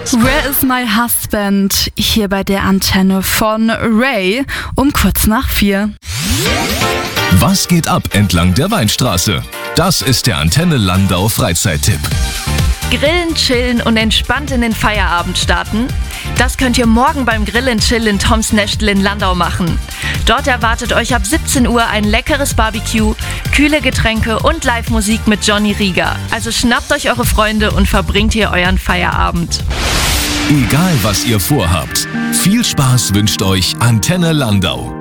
Where is my husband? Hier bei der Antenne von Ray um kurz nach 4. Was geht ab entlang der Weinstraße? Das ist der Antenne Landau Freizeittipp. Grillen, chillen und entspannt in den Feierabend starten? Das könnt ihr morgen beim Grill & Chill in Toms Nestle in Landau machen. Dort erwartet euch ab 17 Uhr ein leckeres Barbecue, kühle Getränke und Live-Musik mit Johnny Rieger. Also schnappt euch eure Freunde und verbringt hier euren Feierabend. Egal was ihr vorhabt, viel Spaß wünscht euch Antenne Landau.